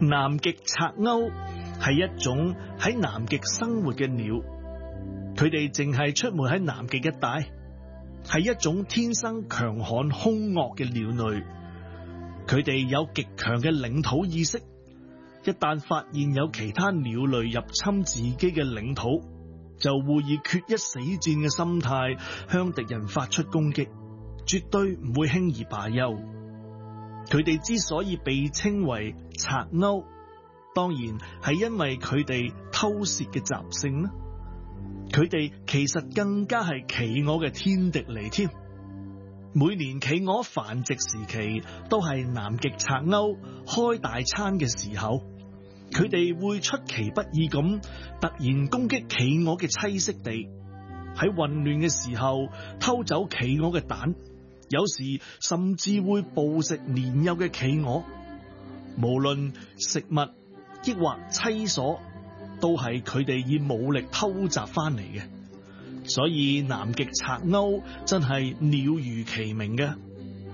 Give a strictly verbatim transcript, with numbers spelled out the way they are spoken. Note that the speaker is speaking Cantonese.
南極賊鷗係一種喺南極生活嘅鳥，佢哋淨係出沒喺南極一帶，係一種天生強悍兇惡嘅鳥類。佢哋有極強嘅領土意識，一旦發現有其他鳥類入侵自己嘅領土，就會以決一死戰嘅心態向敵人發出攻擊，絕對唔會輕易罷休。佢哋之所以被稱為賊鷗，當然係因為佢哋偷竊嘅習性啦。佢哋其實更加係企鵝嘅天敵嚟添。每年企鵝繁殖時期都係南極賊鷗開大餐嘅時候，佢哋會出其不意咁突然攻擊企鵝嘅棲息地，喺混亂嘅時候偷走企鵝嘅蛋，有時甚至會捕食年幼嘅企鵝。無論食物抑或棲所，都係佢哋以武力偷襲翻嚟嘅。所以南極賊鷗真係鳥如其名嘅。